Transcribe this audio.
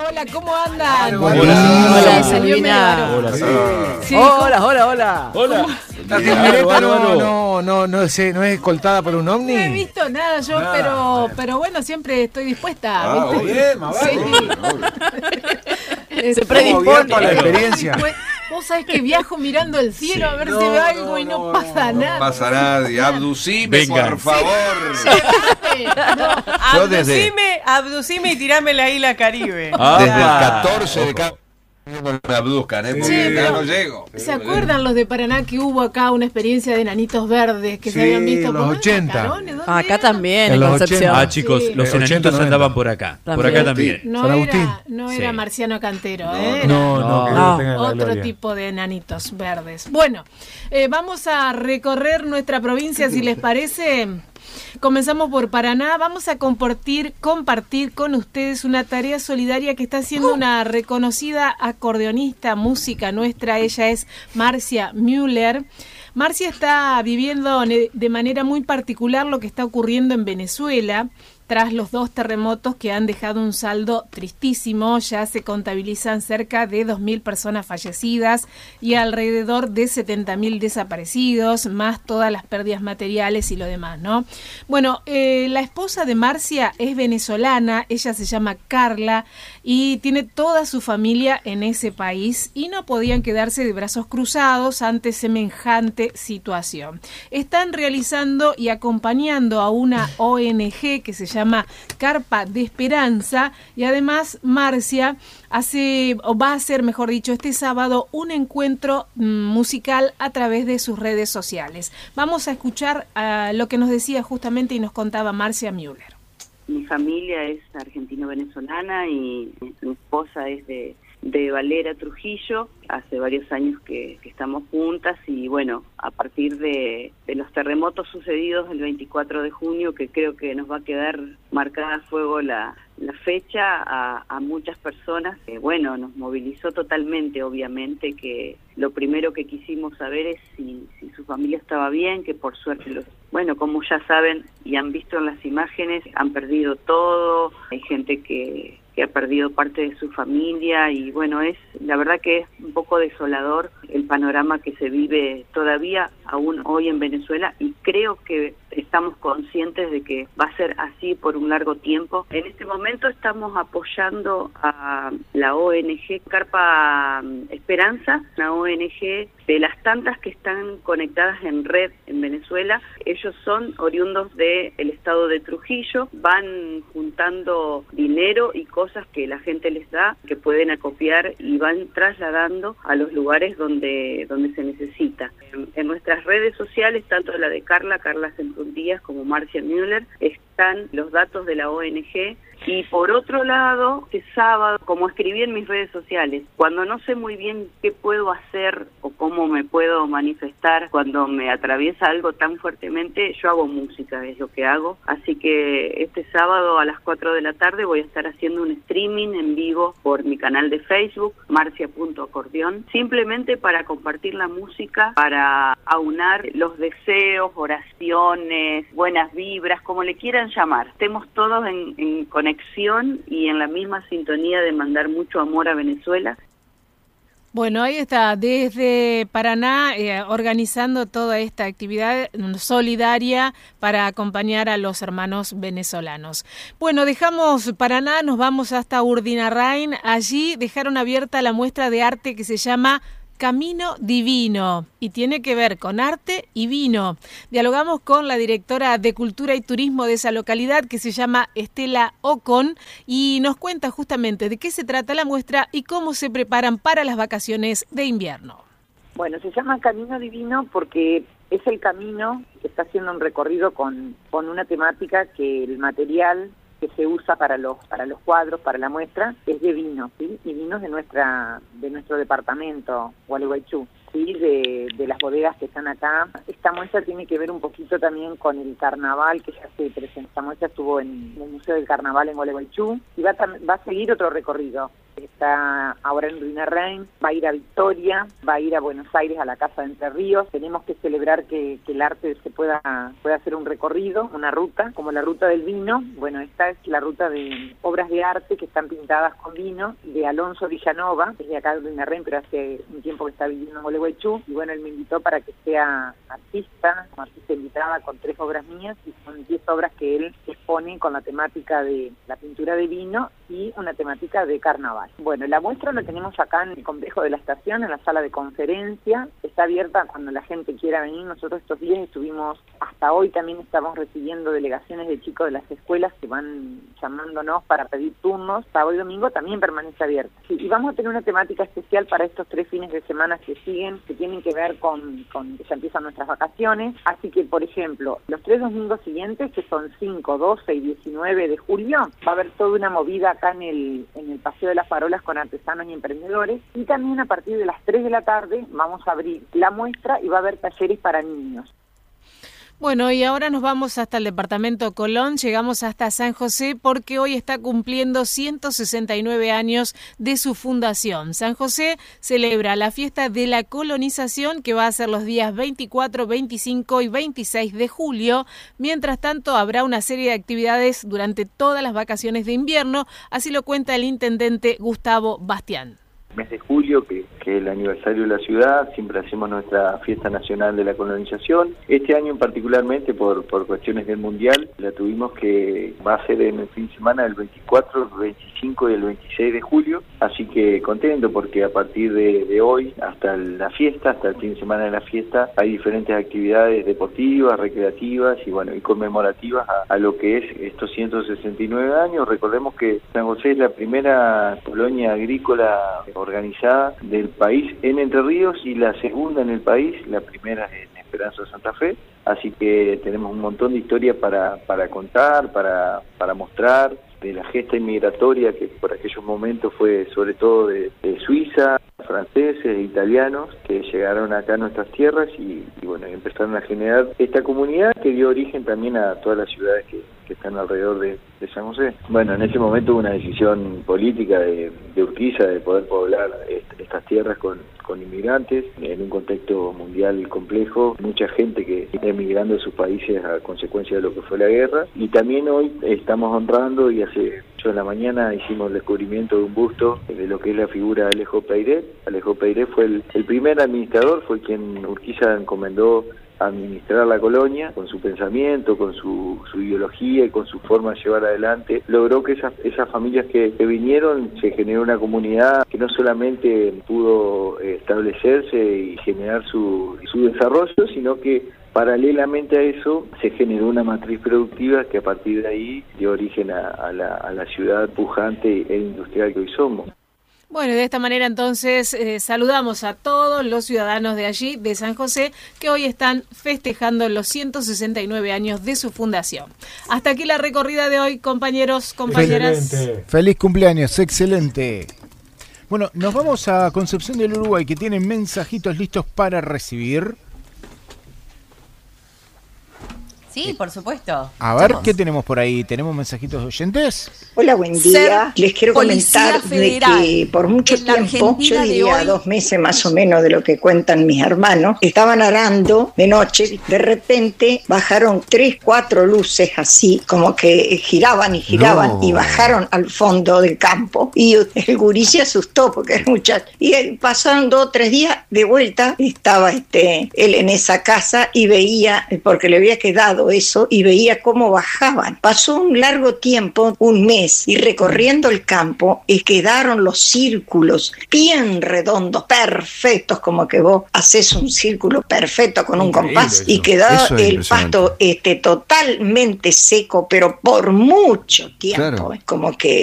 hola, ¿cómo andan? Hola, Silvina. Hola, Sí, hola. La timbaleta no es escoltada por un ovni. No he visto nada yo, pero bueno, siempre estoy dispuesta. ¿viste? Bien, más vale. Se predispone a la experiencia. Vos sabés que viajo mirando el cielo a ver si veo algo y no pasa nada. No pasa nada. Abducime, por favor. Abducime y tirame la isla Caribe. Desde el 14 de cada... No me abduzcan, porque ya no llego. ¿Se acuerdan los de Paraná que hubo acá una experiencia de enanitos verdes que se habían visto los 80? Acá también, en los Concepción. 80. Chicos, los 80, enanitos 90. andaban por acá. Por acá también. No era Sí. Marciano Cantero, No, que No. tengan la otro gloria. tipo de enanitos verdes. Bueno, vamos a recorrer nuestra provincia, si les parece. Comenzamos por Paraná. Vamos a compartir con ustedes una tarea solidaria que está haciendo una reconocida acordeonista, música nuestra. Ella es Marcia Müller. Marcia está viviendo de manera muy particular lo que está ocurriendo en Venezuela. Tras los 2 terremotos que han dejado un saldo tristísimo, ya se contabilizan cerca de 2.000 personas fallecidas y alrededor de 70.000 desaparecidos, más todas las pérdidas materiales y lo demás, ¿no? Bueno, la esposa de Marcia es venezolana, ella se llama Carla y tiene toda su familia en ese país y no podían quedarse de brazos cruzados ante semejante situación. Están realizando y acompañando a una ONG que se llama Carpa de Esperanza y además Marcia va a hacer, mejor dicho, este sábado un encuentro musical a través de sus redes sociales. Vamos a escuchar lo que nos decía justamente y nos contaba Marcia Müller. Mi familia es argentino-venezolana y mi esposa es de Valera, Trujillo. Hace varios años que estamos juntas y bueno, a partir de los terremotos sucedidos el 24 de junio, que creo que nos va a quedar marcada a fuego la fecha, a muchas personas, que bueno, nos movilizó totalmente, obviamente, que lo primero que quisimos saber es si su familia estaba bien, que por suerte bueno, como ya saben y han visto en las imágenes, han perdido todo, hay gente que ha perdido parte de su familia y bueno, la verdad que es un poco desolador el panorama que se vive todavía aún hoy en Venezuela y creo que estamos conscientes de que va a ser así por un largo tiempo. En este momento estamos apoyando a la ONG Carpa Esperanza, una ONG de las tantas que están conectadas en red en Venezuela. Ellos son oriundos del estado de Trujillo, van juntando dinero y cosas que la gente les da, que pueden acopiar y van trasladando a los lugares donde se necesita. En nuestras redes sociales, tanto la de Carla Centrum Díaz como Marcia Müller, están los datos de la ONG. Y por otro lado, este sábado, como escribí en mis redes sociales, cuando no sé muy bien qué puedo hacer o cómo me puedo manifestar cuando me atraviesa algo tan fuertemente, yo hago música, es lo que hago. Así que este sábado a las 4 de la tarde voy a estar haciendo un streaming en vivo por mi canal de Facebook, marcia.acordeón, simplemente para compartir la música, para aunar los deseos, oraciones, buenas vibras, como le quieran llamar. Estemos todos en conexión y en la misma sintonía de mandar mucho amor a Venezuela. Bueno, ahí está, desde Paraná, organizando toda esta actividad solidaria para acompañar a los hermanos venezolanos. Bueno, dejamos Paraná, nos vamos hasta Urdinarrain. Allí dejaron abierta la muestra de arte que se llama Camino Divino y tiene que ver con arte y vino. Dialogamos con la directora de Cultura y Turismo de esa localidad, que se llama Estela Ocon, y nos cuenta justamente de qué se trata la muestra y cómo se preparan para las vacaciones de invierno. Bueno, se llama Camino Divino porque es el camino que está haciendo un recorrido con una temática que el material que se usa para los cuadros, para la muestra, es de vino, ¿sí? Y vinos de nuestro departamento, Gualeguaychú, ¿sí? De las bodegas que están acá. Esta muestra tiene que ver un poquito también con el carnaval que ya se presenta. Esta muestra estuvo en el Museo del Carnaval en Gualeguaychú y va a seguir otro recorrido está ahora en Ruinerrein, va a ir a Victoria, va a ir a Buenos Aires a la Casa de Entre Ríos. Tenemos que celebrar que el arte se pueda hacer un recorrido, una ruta, como la ruta del vino. Bueno, esta es la ruta de obras de arte que están pintadas con vino de Alonso Villanova, que es de acá de Ruinerrein, pero hace un tiempo que está viviendo en Gualeguaychú, y bueno, él me invitó para que sea artista, como artista invitada, con 3 obras mías, y son 10 obras que él expone con la temática de la pintura de vino y una temática de carnaval. Bueno, la muestra la tenemos acá en el complejo de la estación, en la sala de conferencia. Está abierta cuando la gente quiera venir. Nosotros estos días estuvimos, hasta hoy también estamos recibiendo delegaciones de chicos de las escuelas que van llamándonos para pedir turnos. Sábado y domingo también permanece abierta. Sí, y vamos a tener una temática especial para estos 3 fines de semana que siguen, que tienen que ver con que ya empiezan nuestras vacaciones. Así que, por ejemplo, los 3 domingos siguientes, que son 5, 12 y 19 de julio, va a haber toda una movida acá en el Paseo de las Farolas con artesanos y emprendedores, y también a partir de las 3 de la tarde vamos a abrir la muestra y va a haber talleres para niños. Bueno, y ahora nos vamos hasta el departamento Colón, llegamos hasta San José porque hoy está cumpliendo 169 años de su fundación. San José celebra la fiesta de la colonización que va a ser los días 24, 25 y 26 de julio. Mientras tanto, habrá una serie de actividades durante todas las vacaciones de invierno, así lo cuenta el intendente Gustavo Bastián. Mes de julio, que es el aniversario de la ciudad, siempre hacemos nuestra fiesta nacional de la colonización. Este año particularmente por cuestiones del mundial, la tuvimos que va a ser en el fin de semana del 24, 25 y el 26 de julio, así que contento porque a partir de hoy hasta la fiesta, hasta el fin de semana de la fiesta, hay diferentes actividades deportivas, recreativas y bueno, y conmemorativas a lo que es estos 169 años. Recordemos que San José es la primera colonia agrícola organizada del país en Entre Ríos y la segunda en el país, la primera en Esperanza de Santa Fe, así que tenemos un montón de historia para contar, para mostrar, de la gesta inmigratoria que por aquellos momentos fue sobre todo de Suiza, franceses, italianos que llegaron acá a nuestras tierras y bueno, empezaron a generar esta comunidad que dio origen también a todas las ciudades que están alrededor de San José. Bueno, en ese momento hubo una decisión política de Urquiza de poder poblar estas tierras con inmigrantes en un contexto mundial complejo, mucha gente que está emigrando de sus países a consecuencia de lo que fue la guerra, y también hoy estamos honrando y hace 8 de la mañana hicimos el descubrimiento de un busto de lo que es la figura de Alejo Peiret. Alejo Peiret fue el primer administrador, fue quien Urquiza encomendó administrar la colonia, con su pensamiento, con su ideología y con su forma de llevar adelante, logró que esas familias que vinieron, se generó una comunidad que no solamente pudo establecerse y generar su desarrollo, sino que paralelamente a eso se generó una matriz productiva que a partir de ahí dio origen a la ciudad pujante e industrial que hoy somos. Bueno, y de esta manera entonces saludamos a todos los ciudadanos de allí, de San José, que hoy están festejando los 169 años de su fundación. Hasta aquí la recorrida de hoy, compañeros, compañeras. Excelente. Feliz cumpleaños, excelente. Bueno, nos vamos a Concepción del Uruguay, que tienen mensajitos listos para recibir. Sí, por supuesto. A ver, ¿qué tenemos por ahí? ¿Tenemos mensajitos de oyentes? Hola, buen día. Les quiero comentar de que por mucho tiempo, yo diría 2 meses más o menos de lo que cuentan mis hermanos, estaban arando de noche, de repente bajaron 3, 4 luces así, como que giraban y bajaron al fondo del campo. Y el gurí se asustó porque era muchacho. Y pasaron 2 o 3 días, de vuelta estaba él en esa casa y veía, porque le había quedado eso, y veía cómo bajaban. Pasó un largo tiempo, un mes, y recorriendo el campo quedaron los círculos bien redondos, perfectos, como que vos haces un círculo perfecto con un compás, y quedó el pasto totalmente seco, pero por mucho tiempo. Claro. Como que